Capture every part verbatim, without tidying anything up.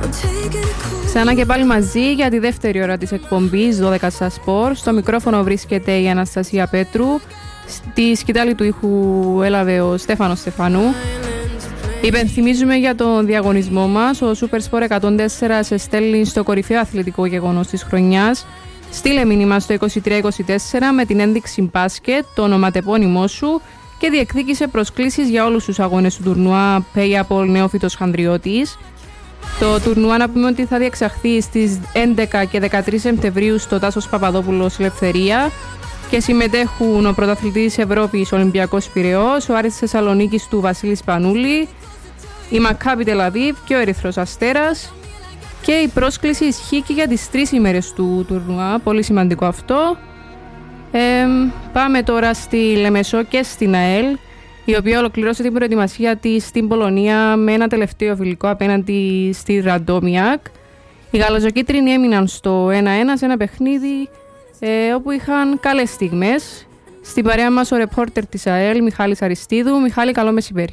Ξανά και πάλι μαζί για τη δεύτερη ώρα της εκπομπής δώδεκα στα Σπορ. Στο μικρόφωνο βρίσκεται η Αναστασία Πέτρου. Στη σκητάλη του ήχου έλαβε ο Στέφανος Στεφανού. Υπενθυμίζουμε για τον διαγωνισμό μας. Ο Super Sport εκατόν τέσσερα σε στέλνει στο κορυφαίο αθλητικό γεγονός της χρονιάς. Στείλε μήνυμα στο είκοσι τρία είκοσι τέσσερα με την ένδειξη μπάσκετ, το ονοματεπώνυμό σου και διεκδίκησε προσκλήσεις για όλους τους αγώνες του τουρνουά Payapol Νεόφυτος Χανδριώτης. Το τουρνουά να πούμε ότι θα διεξαχθεί στις έντεκα και δεκατρείς Σεπτεμβρίου στο Τάσος Παπαδόπουλος Ελευθερία και συμμετέχουν ο πρωταθλητής Ευρώπης Ολυμπιακός Πειραιώς, ο Άρης Θεσσαλονίκης του Βασίλης Πανούλη, η Μακάμπι Τελαβίβ και ο Ερυθρός Αστέρας. Και η πρόσκληση ισχύει και για τις τρεις ημέρες του τουρνουά, πολύ σημαντικό αυτό. Ε, πάμε τώρα στη Λεμεσό και στην ΑΕΛ, η οποία ολοκληρώσε την προετοιμασία της στην Πολωνία με ένα τελευταίο φιλικό απέναντι στη Ραντόμιακ. Οι γαλαζοκίτρινοι έμειναν στο ένα ένα σε ένα παιχνίδι ε, όπου είχαν καλές στιγμές. Στην παρέα μας ο ρεπόρτερ της ΑΕΛ, Μιχάλης Αριστίδου. Μιχάλη, καλό μεσημέρι.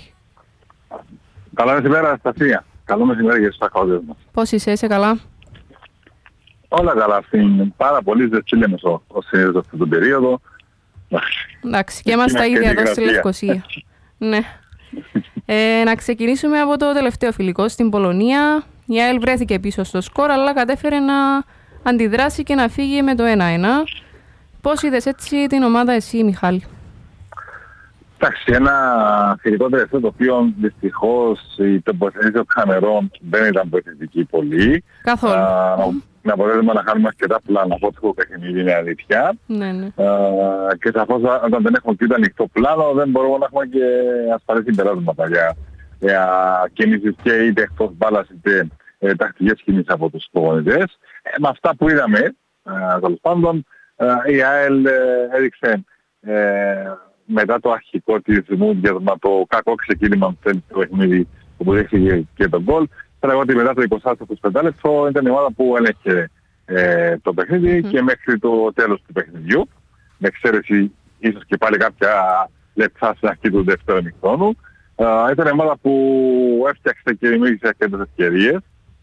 Καλό μεσημέρι, Αναστασία. Καλό μεσημέρι για τους ακροατές μας. Πώς είσαι, είσαι καλά? Όλα καλά, είναι πάρα πολύ ζεστή Λεμεσό σε αυτή την περίοδο. Εντάξει, και είμαστε τα ίδια εδώ στη Λευκοσία. Ναι. Ε, να ξεκινήσουμε από το τελευταίο φιλικό στην Πολωνία. Η ΑΕΛ βρέθηκε πίσω στο σκορ, αλλά κατέφερε να αντιδράσει και να φύγει με το ένα ένα. Πώς είδες έτσι την ομάδα εσύ, Μιχάλη? Εντάξει, ένα φιλικό τελευταίο το οποίο δυστυχώς η τοποθέτηση των Καμερών δεν ήταν βοηθητική πολύ. Καθόλου. Α, με αποτέλεσμα να χάνουμε αρκετά πλάνα από το παιχνίδι, είναι αλήθεια. Ναι, ναι. Α, και σαφώς όταν δεν έχουμε πει το ανοιχτό πλάνο δεν μπορούμε να έχουμε και ασφαλείς συμπεράσματα για, για κινήσεις και είτε εκτός μπάλας είτε ε, τακτικές κινήσεις από τους προπονητές. Ε, με αυτά που είδαμε, τέλος πάντων, η ΑΕΛ ε, έδειξε ε, μετά το αρχικό της Μούντιασμα, το κακό ξεκίνημα του παιχνίδι που δέχτηκε και τον γκολ. Θα λέγω ότι μετά το είκοσι πέντε λεπτό ήταν η ομάδα που έλεγχε ε, το παιχνίδι mm-hmm. και μέχρι το τέλος του παιχνιδιού, με εξαίρεση ίσως και πάλι κάποια λεπτά στην αρχή του δεύτερου ημιχρόνου. Ε, ήταν η ομάδα που έφτιαξε και δημιούργησε αρκετές ευκαιρίες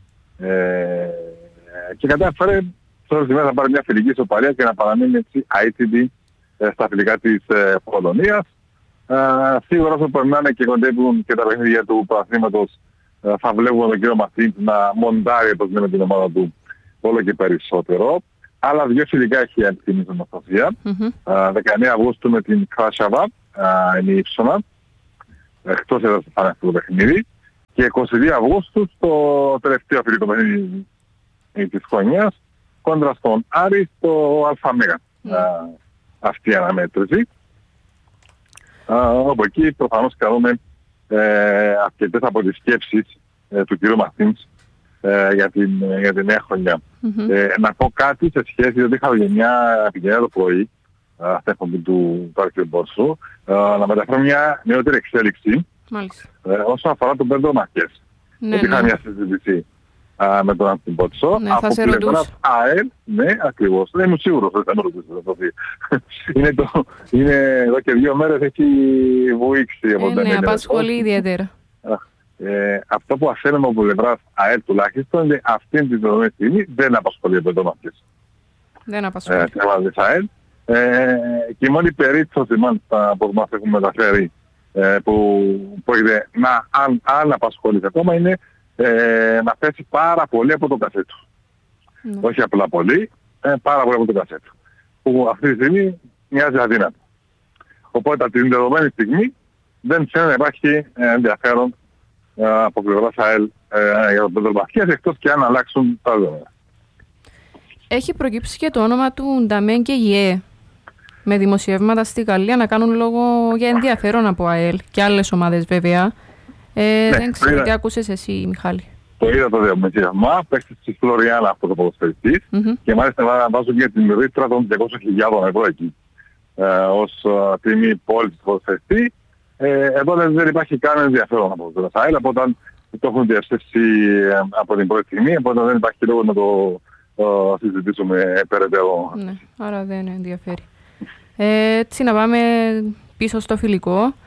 ε, και κατάφερε στο σημείο να πάρει μια φιλική ισοπαλία και να παραμείνει έτσι αίτητη στα φιλικά της ε, Πολωνίας. Ε, σίγουρα όσο περνάνε και κοντεύουν και τα παιχνίδια του πρωταθλήματος ε, θα βλέπουμε τον κύριο Μαθήντ να μοντάρει το με την ομάδα του όλο και περισσότερο. Άλλα δύο φιλικά έχει αντιμετωπίσει στην Αναστασία. Mm-hmm. Ε, δεκαεννέα Αυγούστου με την Κράσαβα, ε, είναι η Ήψονα, εκτός έδρας θα είναι αυτό το παιχνίδι, και είκοσι δύο Αυγούστου στο τελευταίο φιλικό παιχνίδι της χρονιάς κόντρα στον Άρη στο Αλφαμέγα. Mm. Ε, αυτή η αναμέτρηση. Από εκεί προφανώς κάνουμε ε, αρκετές από τις σκέψεις ε, του κ. Μαθίνς ε, για, την, για την νέα χρονιά. Mm-hmm. Ε, να πω κάτι σε σχέση, ότι είχαμε μια επικοινωνία το πρωί, αυτή εκπομπή του Άρκειο Μπόρσου, να μεταφέρω μια νεότερη εξέλιξη ε, όσον αφορά τον Πέντρο Μαρκές. Ναι, ναι. Είχα μια συζήτηση με τον Αντιμπότσο, ναι, από πλευράς ΑΕΛ, ναι, ακριβώς. Δεν είμαι σίγουρος ότι θα με ρωτήσω. είναι, το, είναι εδώ και δύο μέρες έχει βουήξει. Ε, ναι, απασχολεί ιδιαίτερα. Ε, αυτό που αφήνουμε από πλευράς ΑΕΛ τουλάχιστον είναι αυτήν την δεδομένη στιγμή δεν απασχολεί ο Πεντομαρκής. Δεν απασχολεί. Ε, ΑΕΛ. Ε, και η μόνη περίπτωση μάλιστα που μας έχουμε μεταφέρει ε, που πρόκειται να αν, αν απασχολεί ακόμα είναι Ε, να πέσει πάρα πολύ από το κασέ του. Ναι. Όχι απλά πολύ, ε, πάρα πολύ από το κασέ του. Που αυτή τη στιγμή μοιάζει αδύνατο. Οπότε από την δεδομένη στιγμή δεν φαίνεται να υπάρχει ε, ενδιαφέρον ε, από πλευράς ΑΕΛ ε, για τον Πέντρο Μαρκές, εκτός και αν αλλάξουν τα δεδομένα. Έχει προκύψει και το όνομα του Νταμέν και Γιέ με δημοσιεύματα στη Γαλλία να κάνουν λόγο για ενδιαφέρον από ΑΕΛ και άλλες ομάδες βέβαια. Ε, ναι, δεν ξέρω είδα... τι άκουσες εσύ, Μιχάλη. Το είδα το δημοσίευμα, παίξτε στη Φλωριάνα αυτό το ποδοσφαιριστής mm-hmm. και μάλιστα βάζουν και την ρήτρα των διακόσιες χιλιάδες ευρώ εκεί ε, ως uh, τιμή πόλης του ποδοσφαιριστή. Ε, εδώ δεν, δεν υπάρχει κανένα ενδιαφέρον από το ΑΕΛ, από όταν το έχουν διαστεύσει ε, από την πρώτη στιγμή, οπότε δεν υπάρχει λόγο να το uh, συζητήσουμε περαιτέρω. Ναι, άρα δεν ενδιαφέρει. Ε, έτσι να πάμε πίσω στο φιλικό.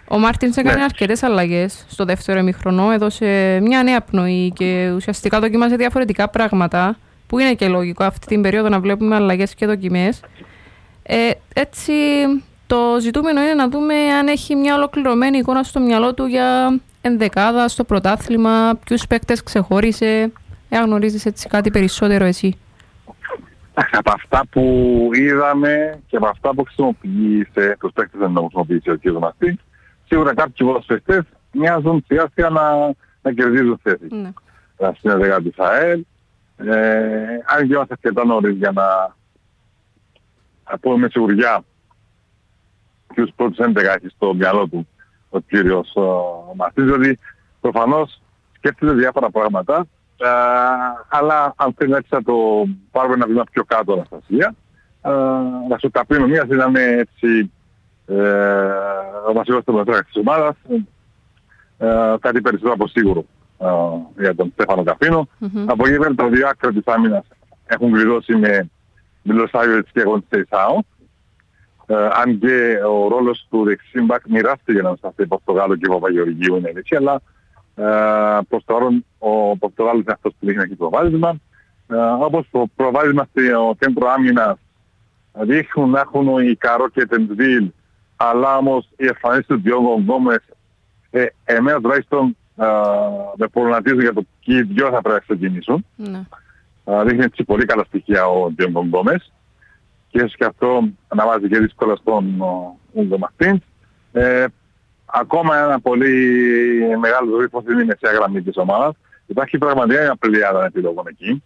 Ο Μάρτινς έκανε ναι. αρκετές αλλαγές στο δεύτερο ημίχρονο, έδωσε μια νέα πνοή και ουσιαστικά δοκίμασε διαφορετικά πράγματα, που είναι και λογικό αυτή την περίοδο να βλέπουμε αλλαγές και δοκιμές. Ε, έτσι, το ζητούμενο είναι να δούμε αν έχει μια ολοκληρωμένη εικόνα στο μυαλό του για ενδεκάδα, στο πρωτάθλημα, ποιους παίκτες ξεχώρισε, εάν γνωρίζεις έτσι κάτι περισσότερο εσύ. Από αυτά που είδαμε και από αυτά που χρησιμοποίησε, τους παίκτες δεν χρησιμοποίησε ο κ. Μαρτίν, σίγουρα κάποιοι ποδοσφαιριστές μοιάζουν σιγά σιγά να, να κερδίζουν θέσεις. Ναι. Στην ενδεκάδα της ΑΕΛ, ε, αν και είμαστε αρκετά νωρίς για να, να πούμε με σιγουριά ποιους πρώτους έντεκα έχει στο μυαλό του ο κύριος Μαρτίν, διότι προφανώς σκέφτεται διάφορα πράγματα. Uh, αλλά αν θέλει έτσι θα το πάρουμε ένα βήμα πιο κάτω, Αναστασία. Uh, να σου ταπείνω μία ήταν έτσι uh, ο βασικός τεμοτράκης της ομάδας, uh, κάτι περισσότερο από σίγουρο uh, για τον Στέφανο Καπίνο. Mm-hmm. Από εκεί πέρα τα δύο άκρα της άμυνας έχουν κλειδώσει με Μιλοσάβιοβιτς και Γοντσέισάο. Uh, αν και ο ρόλος του δεξιμπακ μοιράστηκε να σταθεί Πορτογάλο και Παπαγεωργίου είναι έτσι, αλλά Uh, προς το όρο ο Πορτογάλος είναι αυτός που έχει προβάδισμα. Uh, όπως το προβάδισμα στο κέντρο άμυνας δείχνουν να έχουν οι Καρό και Τεντβίλ, αλλά όμως οι εμφανίσεις του Διόγκο Γκόμες ε, εμένα τουλάχιστον uh, με προβληματίζουν για το ποιοι οι δυο θα πρέπει να ξεκινήσουν. Mm. Uh, δείχνει έτσι πολύ καλά στοιχεία ο Διόγκο Γκόμες και ίσως και αυτό να βάζει και δύσκολα στον Ούγκο Μαρτίνς. Uh, Ακόμα ένα πολύ μεγάλο ρήφος είναι η μεσαία γραμμή της ομάδας. Υπάρχει πραγματικά μια πλειάδα επιλογών εκεί.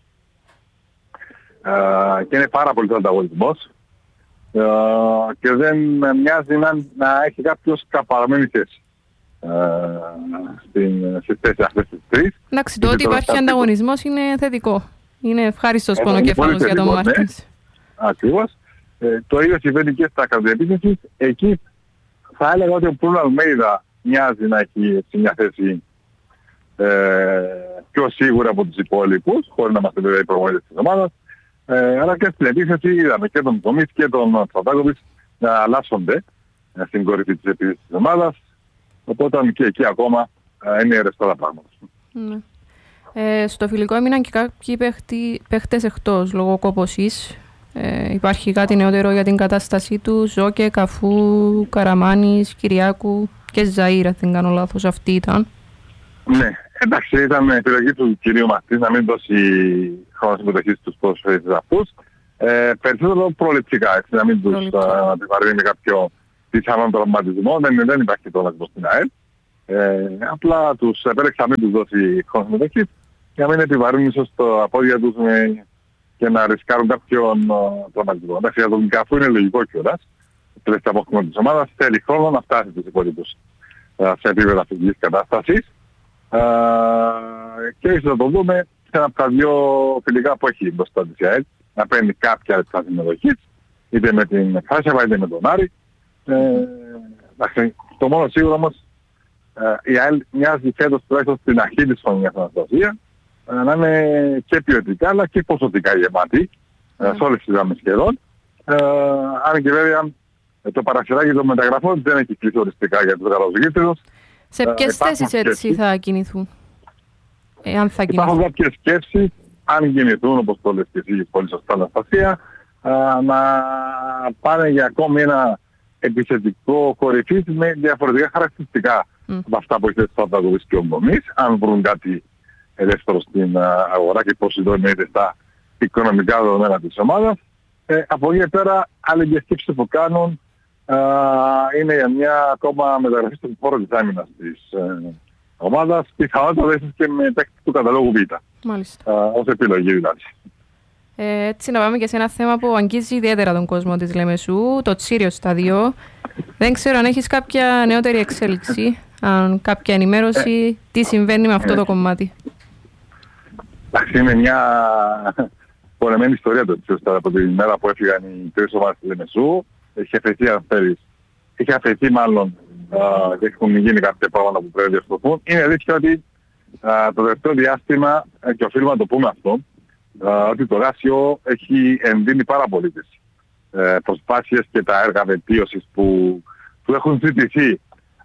Uh, και είναι πάρα πολύ ανταγωνισμός. Uh, και δεν μοιάζει να, να έχει κάποιος καπαραμένη θέση uh, στις θέσεις αυτές τις τρεις. Εντάξει, το ότι υπάρχει ανταγωνισμός είναι θετικό. Είναι ευχάριστος πονοκέφαλος για τον Μάρτινς. Ναι. Ακριβώς. Ε, το ίδιο συμβαίνει και στα κρατοεπίθεσης. Εκεί θα έλεγα ότι ο Μπρούνο Αλμέιδα μοιάζει να έχει μια θέση ε, πιο σίγουρα από τους υπόλοιπους, χωρίς να είμαστε βέβαια οι προπονητές της ομάδας. Ε, αλλά και στην επίθεση είδαμε και τον Τομής και τον Τσαντάκοβιτς να αλλάσσονται ε, στην κορυφή της επίθεσης της ομάδας. Οπότε και εκεί ακόμα ε, είναι ρευστά τα πράγματα. Ναι. Ε, στο φιλικό έμειναν και κάποιοι παίχτες εκτός λόγω κόπωσης. Ε, υπάρχει κάτι νεότερο για την κατάστασή του? Ζόκε, Καφού, Καραμάνης, Κυριάκου και Ζαΐρ, αν δεν κάνω λάθος, αυτή ήταν. Ναι, εντάξει, ήταν επιλογή του κυρίου Μαρτίν να μην δώσει χρόνο συμμετοχής στους ποδοσφαιριστές αυτούς. Ε, περισσότερο προληπτικά, έτσι, να μην τους επιβαρύνει με κάποιο πιθανόν τραυματισμό. Δεν, δεν υπάρχει τώρα στην ΑΕΛ. Ε, απλά τους επέλεξα να μην τους δώσει χρόνο συμμετοχής για να μην επιβαρύνει ίσως τα πόδια τους με, και να ρισκάρουν κάποιον τραυματισμό. Εντάξει, για τον Καφού είναι λογικό κιόλας. Το τελευταίο απόκτημα της ομάδας θέλει χρόνο να φτάσει τους υπόλοιπους σε επίπεδα φυσικής κατάστασης. Και ίσως να το δούμε σε ένα από τα δύο φιλικά που έχει μπροστά της ΑΕΛ, να παίρνει κάποια λεπτά συμμετοχής, είτε με την Χάσεβα είτε με τον Άρη. Ε, το μόνο σίγουρο όμως, η ΑΕΛ μοιάζει φέτος τουλάχιστον στην αρχή της χρονιάς Αναστασία να είναι και ποιοτικά αλλά και ποσοτικά γεμάτη mm. σε όλες τις γραμμές σχεδόν. Ε, αν και βέβαια το παραθυράκι των μεταγραφών δεν έχει κλείσει οριστικά για τους γαλαζογύττες. Σε ποιες ε, θέσεις έτσι θα κινηθούν? Ε, αν θα κινηθούν. Υπάρχουν κάποιες σκέψεις, αν κινηθούν, όπως το λες και εσύ πολύ σωστά Αναστασία, να πάνε για ακόμη ένα επιθετικό κορυφής με διαφορετικά χαρακτηριστικά mm. από αυτά που έχει στο Ανταγωγής και ο Γκομής, αν βρουν κάτι ελεύθερο στην αγορά και πώς συντονίζεται στα οικονομικά δεδομένα της ομάδας. Ε, από εκεί πέρα, άλλη διασκέψη που κάνουν α, είναι για μια ακόμα μεταγραφή στον χώρο της άμυνας της ε, ομάδας, πιθανότατα δέσεις και με παίκτη του καταλόγου Β. Μάλιστα. Α, ως επιλογή δηλαδή. Ε, έτσι να πάμε και σε ένα θέμα που αγγίζει ιδιαίτερα τον κόσμο της Λεμεσού, το Τσίριο στάδιο. Δεν ξέρω αν έχεις κάποια νεότερη εξέλιξη, αν κάποια ενημέρωση, ε, τι συμβαίνει με αυτό ε, το κομμάτι. Εντάξει, είναι μια πονεμένη ιστορία το Τσίριο από την μέρα που έφυγαν οι τρεις ομάδες της Λεμεσού. Έχει αφαιθεί, αν θέλεις, έχει αφαιθεί μάλλον α, και έχουν γίνει κάποια πράγματα που πρέπει να διορθωθούν. Είναι αλήθεια ότι α, το τελευταίο διάστημα, και οφείλουμε να το πούμε αυτό, α, ότι το Ράσιο έχει ενδύνει πάρα πολύ τις ε, προσπάθειες και τα έργα βελτίωσης που του έχουν ζητηθεί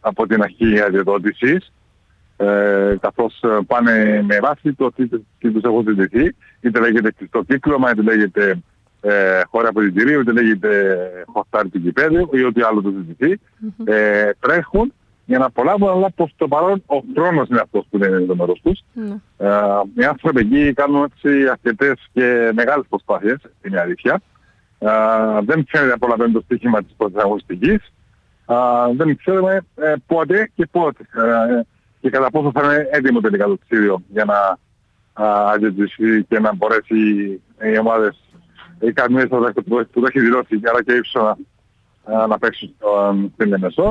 από την αρχή αδειοδότησης, ε, καθώς πάνε με βάση το τι, τι τους έχουν ζητηθεί, είτε λέγεται κλειστό κύκλωμα, είτε λέγεται ε, χώρα αποδυτηρίου, είτε λέγεται χορτάρι του γηπέδιου ή ό,τι άλλο τους ζητηθεί, mm-hmm. ε, τρέχουν για να απολαύουν, αλλά προς το παρόν ο χρόνος είναι αυτός που δεν είναι το μέρος τους. Mm. Ε, οι άνθρωποι εκεί κάνουν έτσι αρκετές και μεγάλες προσπάθειες, είναι η αλήθεια. Ε, δεν ξέρετε να απολαβαίνουν το στοίχημα της πρώτης αγωνιστικής. Ε, δεν ξέρουμε ε, πότε και πότε ε, και κατά πόσο θα είναι έτοιμο τελικά το κτίριο για να αγγελιστεί και να μπορέσει οι ομάδες, οι καμίες που το έχει δηλώσει, αλλά και ύψο να, να παίξουν στην Λεμεσό.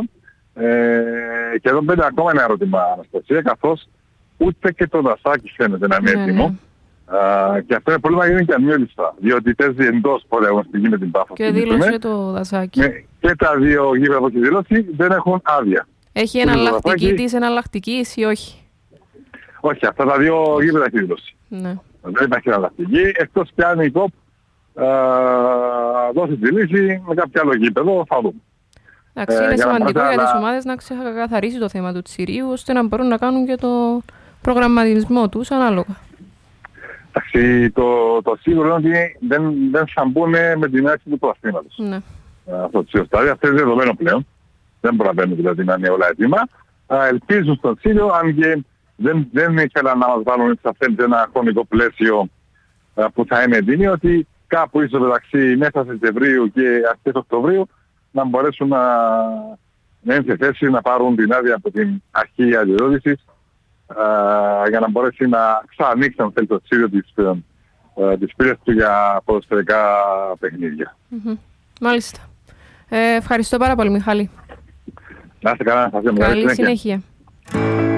Ε, και εδώ μπαίνει ακόμα ένα ερώτημα, Αναστασία, καθώς ούτε και το δασάκι φαίνεται να είναι έτοιμο. Uh, και αυτό είναι πολύ μεγάλη και αμοιόλιστα, διότι παίζει εντός πολεαγωνιστική με την Πάφο. Και δήλωσε το δασάκι. Ναι, και τα δύο γήπεδα που έχει δηλώσει δεν έχουν άδεια. Έχει εναλλακτική της εναλλακτικής ή όχι? Όχι, αυτά τα δύο γήπεδα έχει δηλώσει. Ναι. Δεν υπάρχει εναλλακτική, εκτός και αν η ΚΟΠ uh, δώσει τη λύση με κάποιο άλλο γήπεδο, θα δούμε. Εντάξει, είναι ε, σημαντικό για, για τις ομάδες να ξεκαθαρίσει το θέμα του τσιρίου, ώστε να μπορούν να κάνουν και το προγραμματισμό τους ανάλογα. Εντάξει, το, το σίγουρο είναι ότι δεν, δεν θα μπουν με την άρση του προαστήματος. Ναι. Αυτό το τσιροστάδι, αυτό είναι δεδομένο πλέον. Δεν προλαβαίνουν δηλαδή να είναι όλα έτοιμα. Ελπίζουν στο τσίριο, αν και δεν, δεν ήθελαν να μας βάλουν σε ένα χρονικό πλαίσιο που θα είναι έτοιμοι, ότι κάπου ίσως μεταξύ μέσα Σεπτεμβρίου και αρχές Οκτωβρίου να μπορέσουν να, να είναι σε θέση να πάρουν την άδεια από την αρχή αδειοδότησης Uh, για να μπορέσει να ξανανοίξει αν θέλει το τσίριο της, uh, της πύρας του για ποδοσφαιρικά παιχνίδια. Mm-hmm. Μάλιστα. Ε, ευχαριστώ πάρα πολύ, Μιχάλη. Να είστε καλά. Καλή συνέχεια. συνέχεια.